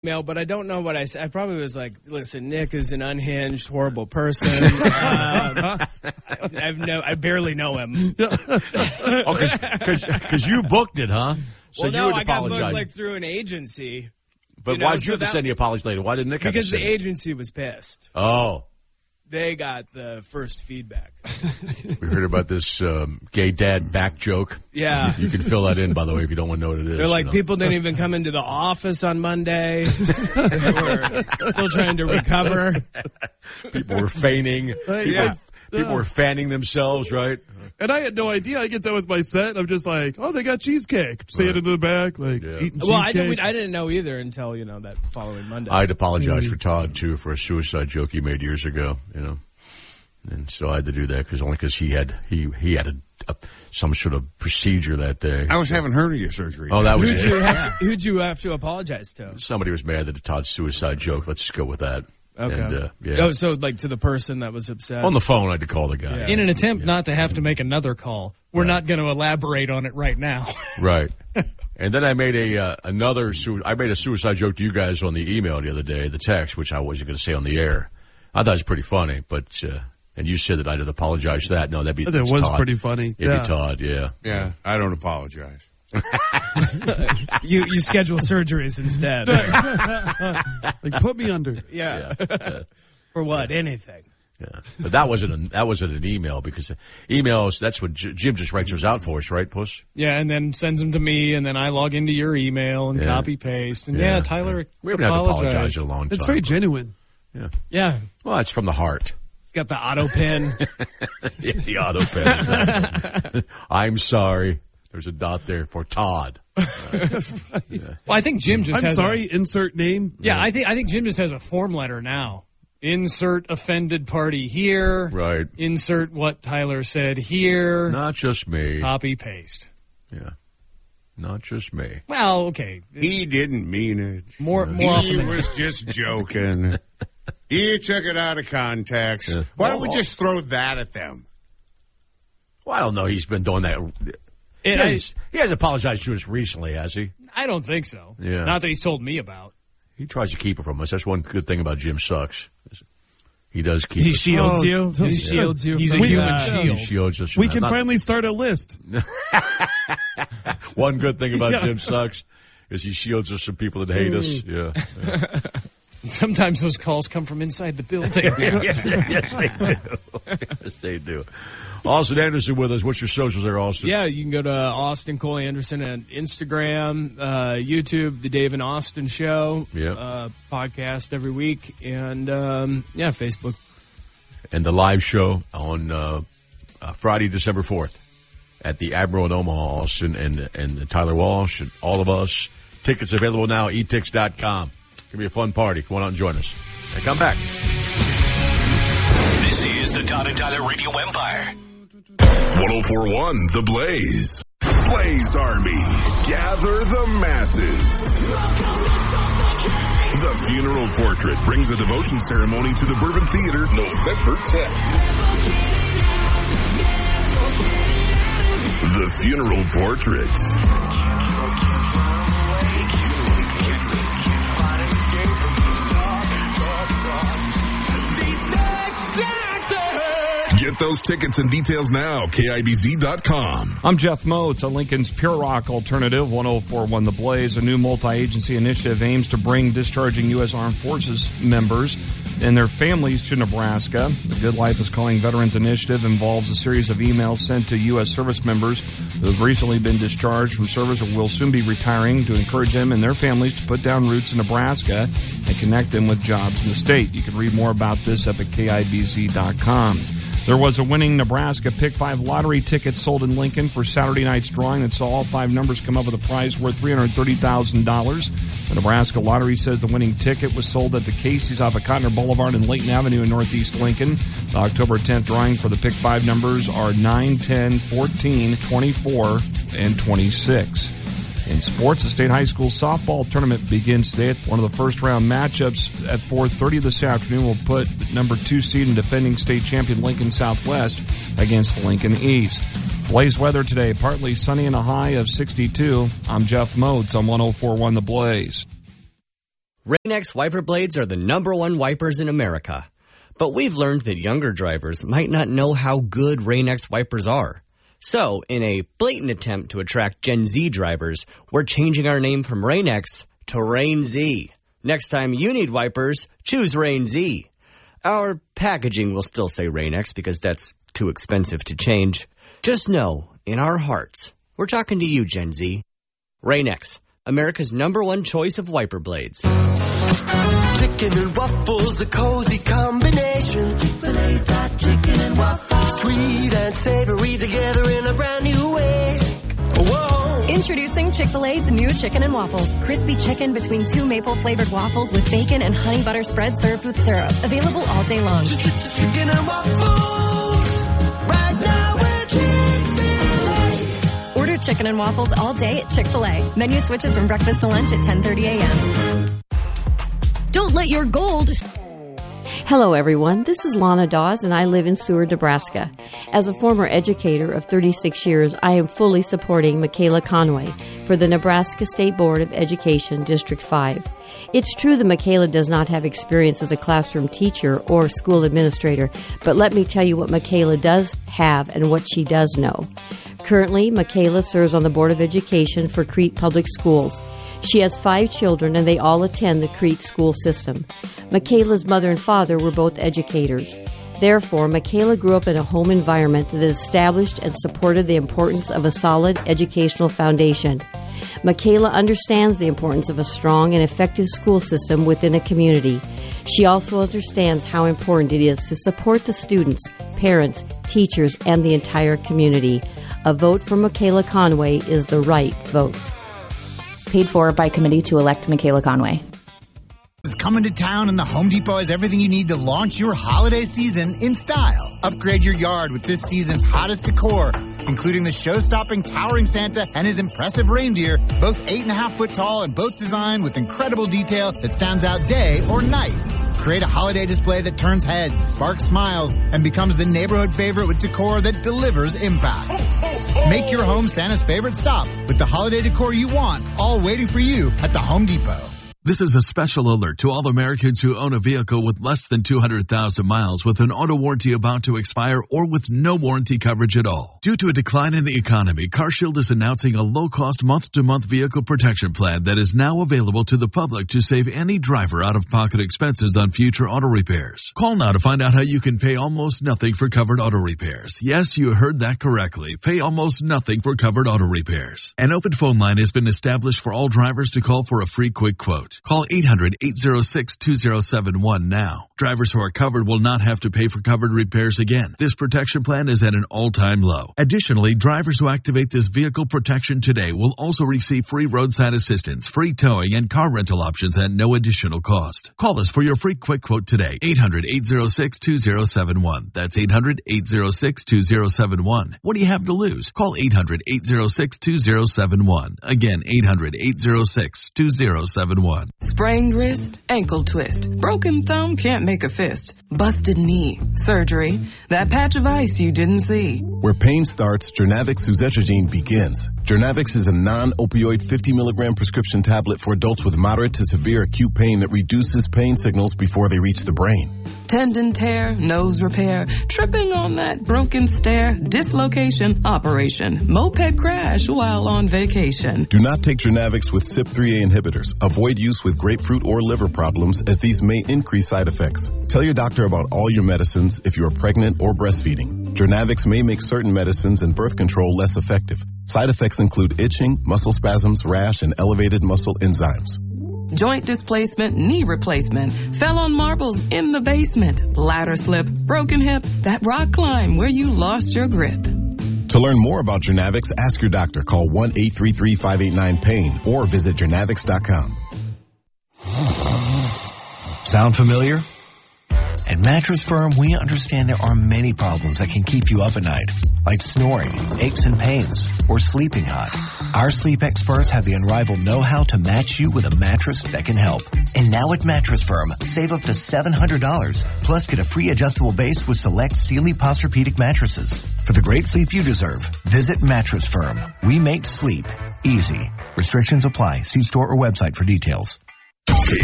email, but I don't know what I said. I probably was like, listen, Nick is an unhinged, horrible person. I barely know him. Because you booked it, huh? So you would I apologize. got booked through an agency. But why did you have to send the apology later? Why didn't Nick have to Because send the it? agency was pissed. Oh. They got the first feedback. We heard about this gay dad back joke. Yeah. You can fill that in, by the way, if you don't want to know what it is. They're like, people didn't even come into the office on Monday. They were still trying to recover. People were feigning. People were fanning themselves, right? And I had no idea. I get done with my set. I'm just like, oh, they got cheesecake. Standing in the back, like, eating cheesecake. I didn't know either until, that following Monday. I'd apologize for Todd, too, for a suicide joke he made years ago, And so I had to do that because he had some sort of procedure that day. I was having hernia surgery. Oh, that was Who'd you have to apologize to? Somebody was mad at the Todd suicide joke. Let's just go with that. Okay. And, so like to the person that was upset. On the phone, I had to call the guy. Yeah. In an attempt not to have to make another call. We're not going to elaborate on it right now. Right. And then I made a suicide joke to you guys on the email the other day, the text, which I wasn't going to say on the air. I thought it was pretty funny, but and you said that I'd apologize for that. No, that was Todd. Pretty funny. It'd be Todd, yeah. Yeah, I don't apologize. You schedule surgeries instead. Like, put me under. Yeah. For what? Anything. Yeah. But that wasn't an email, because emails, that's what Jim just writes those out for us, right, Puss? Yeah, and then sends them to me, and then I log into your email and copy paste. And Tyler, we haven't had to apologize in a long time. It's very genuine. Yeah. Yeah. Well, it's from the heart. He's got the auto pen. The auto pen. Exactly. I'm sorry. There's a dot there for Todd. Well, I think Jim just has insert name. Yeah, I think Jim just has a form letter now. Insert offended party here. Right. Insert what Tyler said here. Not just me. Copy paste. Yeah. Not just me. Well, okay. He didn't mean it. More he often was just joking. He took it out of context. Yeah. Why don't we just throw that at them? Well, I don't know. He's been doing that. He has apologized to us recently, has he? I don't think so. Yeah. Not that he's told me about. He tries to keep it from us. That's one good thing about Jim Sucks. He does keep He it. shields you. He shields you. He's a human shield. He shields us. We can finally start a list. One good thing about Jim Sucks is he shields us from people that hate us. Yeah. Sometimes those calls come from inside the building. Yes, they do. Yes, they do. Austin Anderson with us. What's your socials there, Austin? Yeah, you can go to Austin Cole Anderson on Instagram, YouTube, The Dave and Austin Show, podcast every week, and Facebook. And the live show on Friday, December 4th at the Admiral in Omaha, Austin, and Tyler Walsh and all of us. Tickets available now at etix.com. It's going to be a fun party. Come on out and join us. And come back. This is the Todd and Tyler Radio Empire. 104.1 The Blaze. Blaze Army. Gather the masses. The Funeral Portrait brings a devotion ceremony to the Bourbon Theater November 10th. The Funeral Portrait. Get those tickets and details now, KIBZ.com. I'm Jeff Moats, a Lincoln's Pure Rock Alternative, 104.1 The Blaze. A new multi-agency initiative aims to bring discharging U.S. Armed Forces members and their families to Nebraska. The Good Life is Calling Veterans Initiative involves a series of emails sent to U.S. service members who have recently been discharged from service or will soon be retiring to encourage them and their families to put down roots in Nebraska and connect them with jobs in the state. You can read more about this up at KIBZ.com. There was a winning Nebraska Pick 5 lottery ticket sold in Lincoln for Saturday night's drawing that saw all 5 numbers come up with a prize worth $330,000. The Nebraska Lottery says the winning ticket was sold at the Casey's off of Cotner Boulevard and Layton Avenue in Northeast Lincoln. The October 10th drawing for the Pick 5 numbers are 9, 10, 14, 24, and 26. In sports, the state high school softball tournament begins today. One of the first-round matchups at 4:30 this afternoon will put number 2 seed and defending state champion Lincoln Southwest against Lincoln East. Blaze weather today, partly sunny and a high of 62. I'm Jeff Moats on 104.1 The Blaze. Rain-X wiper blades are the #1 wipers in America. But we've learned that younger drivers might not know how good Rain-X wipers are. So, in a blatant attempt to attract Gen Z drivers, we're changing our name from Rain-X to Rain-Z. Next time you need wipers, choose Rain-Z. Our packaging will still say Rain-X because that's too expensive to change. Just know, in our hearts, we're talking to you, Gen Z. Rain-X, America's #1 choice of wiper blades. Chicken and waffles, a cozy combination. Chick-fil-A's got chicken and waffles. Sweet and savory together in a brand new way. Whoa. Introducing Chick-fil-A's new chicken and waffles. Crispy chicken between 2 maple-flavored waffles with bacon and honey butter spread served with syrup. Available all day long. Chicken and waffles. Right now we're Chick-fil-A. Order chicken and waffles all day at Chick-fil-A. Menu switches from breakfast to lunch at 10:30 a.m. Don't let your gold... Hello, everyone. This is Lana Dawes, and I live in Seward, Nebraska. As a former educator of 36 years, I am fully supporting Michaela Conway for the Nebraska State Board of Education, District 5. It's true that Michaela does not have experience as a classroom teacher or school administrator, but let me tell you what Michaela does have and what she does know. Currently, Michaela serves on the Board of Education for Crete Public Schools. She has 5 children, and they all attend the Crete school system. Michaela's mother and father were both educators. Therefore, Michaela grew up in a home environment that established and supported the importance of a solid educational foundation. Michaela understands the importance of a strong and effective school system within a community. She also understands how important it is to support the students, parents, teachers, and the entire community. A vote for Michaela Conway is the right vote. Paid for by committee to elect Michaela Conway. Is coming to town, and the Home Depot has everything you need to launch your holiday season in style. Upgrade your yard with this season's hottest decor, including the show-stopping towering Santa and his impressive reindeer, both 8.5-foot tall and both designed with incredible detail that stands out day or night. Create a holiday display that turns heads, sparks smiles, and becomes the neighborhood favorite with decor that delivers impact. Make your home Santa's favorite stop with the holiday decor you want, all waiting for you at the Home Depot. This is a special alert to all Americans who own a vehicle with less than 200,000 miles with an auto warranty about to expire or with no warranty coverage at all. Due to a decline in the economy, CarShield is announcing a low-cost month-to-month vehicle protection plan that is now available to the public to save any driver out-of-pocket expenses on future auto repairs. Call now to find out how you can pay almost nothing for covered auto repairs. Yes, you heard that correctly. Pay almost nothing for covered auto repairs. An open phone line has been established for all drivers to call for a free quick quote. Call 800-806-2071 now. Drivers who are covered will not have to pay for covered repairs again. This protection plan is at an all-time low. Additionally, drivers who activate this vehicle protection today will also receive free roadside assistance, free towing, and car rental options at no additional cost. Call us for your free quick quote today. 800-806-2071. That's 800-806-2071. What do you have to lose? Call 800-806-2071. Again, 800-806-2071. Sprained wrist, ankle twist, broken thumb, can't make a fist, busted knee, surgery, that patch of ice you didn't see. Where pain starts, Jernavix suzetrigine begins. Jernavix is a non-opioid 50-milligram prescription tablet for adults with moderate to severe acute pain that reduces pain signals before they reach the brain. Tendon tear, nose repair, tripping on that broken stair, dislocation, operation, moped crash while on vacation. Do not take Jernavix with CYP3A inhibitors. Avoid use with grapefruit or liver problems, as these may increase side effects. Tell your doctor about all your medicines if you are pregnant or breastfeeding. Jernavix may make certain medicines and birth control less effective. Side effects include itching, muscle spasms, rash, and elevated muscle enzymes. Joint displacement, knee replacement, fell on marbles in the basement, ladder slip, broken hip, that rock climb where you lost your grip. To learn more about Jernavix, ask your doctor. Call 1-833-589-PAIN or visit Jernavix.com. Sound familiar? At Mattress Firm, we understand there are many problems that can keep you up at night, like snoring, aches and pains, or sleeping hot. Our sleep experts have the unrivaled know-how to match you with a mattress that can help. And now at Mattress Firm, save up to $700, plus get a free adjustable base with select Sealy Posturepedic mattresses. For the great sleep you deserve, visit Mattress Firm. We make sleep easy. Restrictions apply. See store or website for details. KFI